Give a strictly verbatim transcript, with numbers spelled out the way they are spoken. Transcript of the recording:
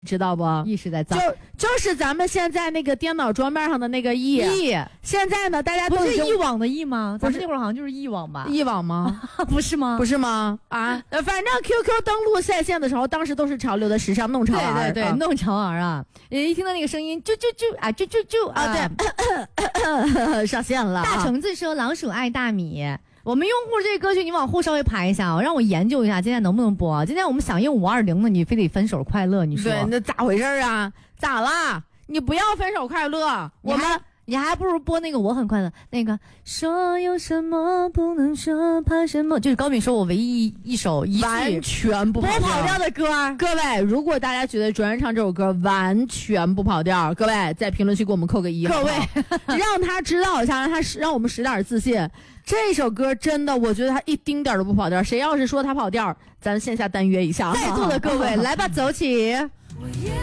知道不？ 意识在造， 就就是咱们现在那个电脑桌面上的那个亿。 亿， 现在呢，大家不都是一网的亿吗？ 不是咱们那会儿好像就是一网吧？ 一网吗？ 不是吗？ 不是吗？啊，呃反正 Q Q 登录在线的时候，当时都是潮流的时尚弄潮儿， 对对对， 啊弄潮儿啊！一听到那个声音，啾啾啾啊，啾啾啾啊，对，上线了、啊。 大橙子说老鼠爱大米。我们用户这个歌曲，你往后稍微排一下，让我研究一下，今天能不能播？今天我们响应五二零呢，你非得分手快乐，你说？ 对，那咋回事啊？咋啦？你不要分手快乐，我们你还不如播那个我很快乐，那个说有什么不能说，怕什么？就是高敏说我唯一一首一句完全不跑跑调的歌。 各位，如果大家觉得卓然唱这首歌完全不跑调，各位在评论区给我们扣个一， 各位让他知道一下，让他让我们使点自信。这首歌真的，我觉得他一丁点都不跑调。谁要是说他跑调，咱线下单约一下。 在座的各位，来吧，走起。